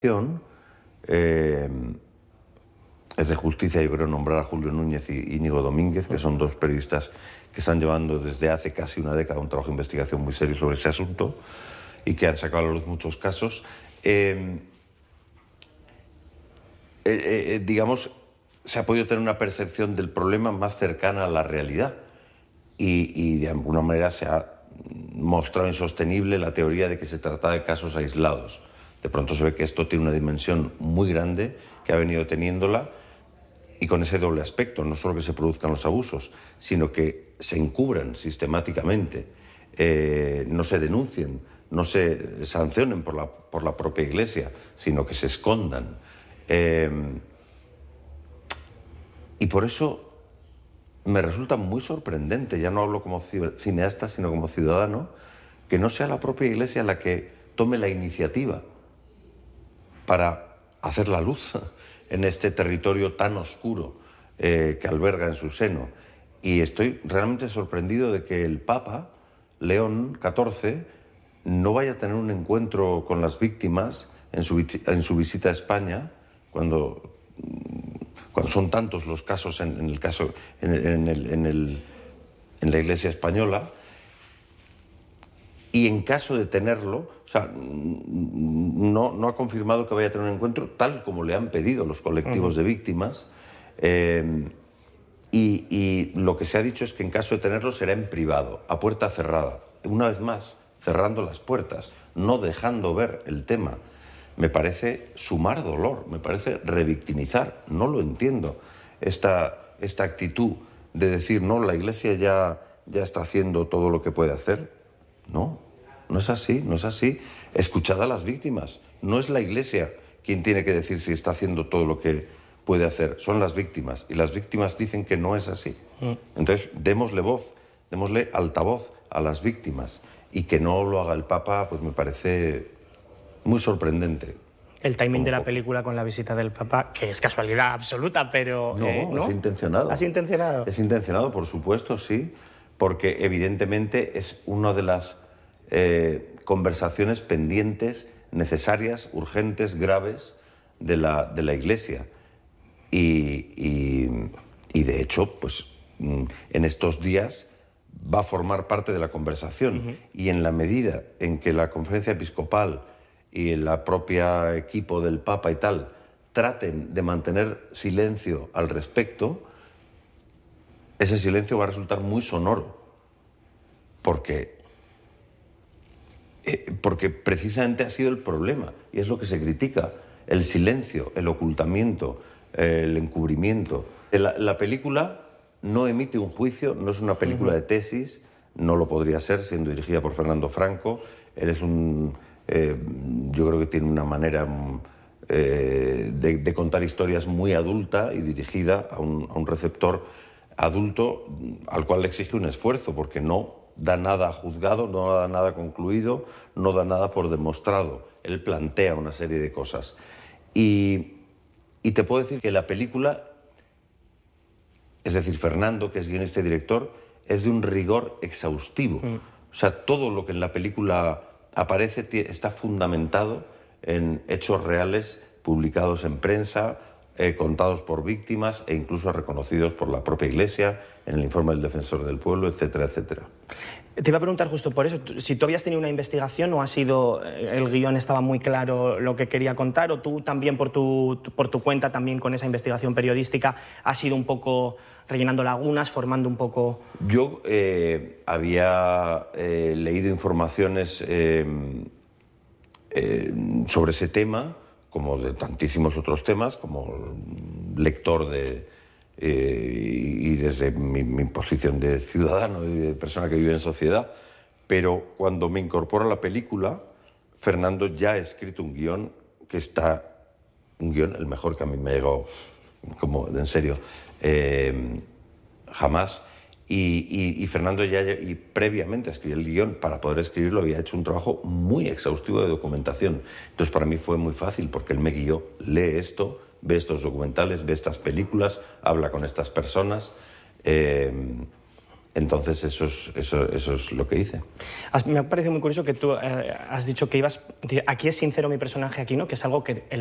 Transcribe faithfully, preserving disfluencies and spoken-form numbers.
Eh, es de justicia, yo creo, nombrar a Julio Núñez y Íñigo Domínguez, que son dos periodistas que están llevando desde hace casi una década un trabajo de investigación muy serio sobre ese asunto y que han sacado a la luz muchos casos. Eh, eh, eh, digamos, se ha podido tener una percepción del problema más cercana a la realidad y, y de alguna manera se ha mostrado insostenible la teoría de que se trata de casos aislados. De pronto se ve que esto tiene una dimensión muy grande, que ha venido teniéndola, y con ese doble aspecto, no solo que se produzcan los abusos, sino que se encubran sistemáticamente, eh, no se denuncien, no se sancionen por la, por la propia Iglesia, sino que se escondan. Eh, y por eso me resulta muy sorprendente, ya no hablo como cineasta, sino como ciudadano, que no sea la propia Iglesia la que tome la iniciativa para hacer la luz en este territorio tan oscuro eh, que alberga en su seno. Y estoy realmente sorprendido de que el Papa, León catorce, no vaya a tener un encuentro con las víctimas en su, en su visita a España, cuando, cuando son tantos los casos en, en, el caso, en, en, el, en, el, en la Iglesia española. Y en caso de tenerlo, o sea, no, no ha confirmado que vaya a tener un encuentro tal como le han pedido los colectivos uh-huh. de víctimas. Eh, y, y lo que se ha dicho es que en caso de tenerlo será en privado, a puerta cerrada. Una vez más, cerrando las puertas, no dejando ver el tema. Me parece sumar dolor, me parece revictimizar. No lo entiendo. Esta, esta actitud de decir, no, la Iglesia ya, ya está haciendo todo lo que puede hacer. No, no es así, no es así. Escuchad a las víctimas. No es la Iglesia quien tiene que decir si está haciendo todo lo que puede hacer. Son las víctimas. Y las víctimas dicen que no es así. Entonces, démosle voz, démosle altavoz a las víctimas. Y que no lo haga el Papa, pues me parece muy sorprendente. El timing de la película con la visita del Papa, que es casualidad absoluta, pero... No, eh, ¿no? es intencionado. ¿Has intencionado? Es intencionado, por supuesto, sí. Porque evidentemente es una de las eh, conversaciones pendientes, necesarias, urgentes, graves de la, de la Iglesia. Y, y, y de hecho, pues en estos días va a formar parte de la conversación. Uh-huh. Y en la medida en que la Conferencia Episcopal y el propio equipo del Papa y tal traten de mantener silencio al respecto, ese silencio va a resultar muy sonoro, porque, eh, porque precisamente ha sido el problema, y es lo que se critica, el silencio, el ocultamiento, eh, el encubrimiento. La, la película no emite un juicio, no es una película uh-huh. de tesis, no lo podría ser, siendo dirigida por Fernando Franco. Él es un... Eh, yo creo que tiene una manera... Eh, de, de contar historias muy adulta y dirigida a un, a un receptor adulto al cual le exige un esfuerzo, porque no da nada juzgado, no da nada concluido, no da nada por demostrado. Él plantea una serie de cosas. Y, y te puedo decir que la película, es decir, Fernando, que es guionista y director, es de un rigor exhaustivo. Mm. O sea, todo lo que en la película aparece está fundamentado en hechos reales publicados en prensa, eh, contados por víctimas e incluso reconocidos por la propia Iglesia en el informe del Defensor del Pueblo, etcétera, etcétera. Te iba a preguntar justo por eso, si tú habías tenido una investigación o ha sido, el guión estaba muy claro lo que quería contar, o tú también por tu, por tu cuenta, también con esa investigación periodística, has ido un poco rellenando lagunas, formando un poco... Yo eh, había eh, leído informaciones eh, eh, sobre ese tema, como de tantísimos otros temas, como lector de... Eh, y desde mi, mi posición de ciudadano y de persona que vive en sociedad, pero cuando me incorporo a la película, Fernando ya ha escrito un guión que está, un guión el mejor que a mí me ha llegado, como en serio, eh, jamás, y, y, y Fernando ya, y previamente a escribir el guión, para poder escribirlo, había hecho un trabajo muy exhaustivo de documentación. Entonces para mí fue muy fácil, porque él me guió, lee esto, ve estos documentales, ve estas películas, habla con estas personas, eh, Entonces eso es, eso, eso es lo que hice. Me ha parecido muy curioso que tú eh, has dicho que ibas... Aquí es sincero mi personaje, aquí no, que es algo que...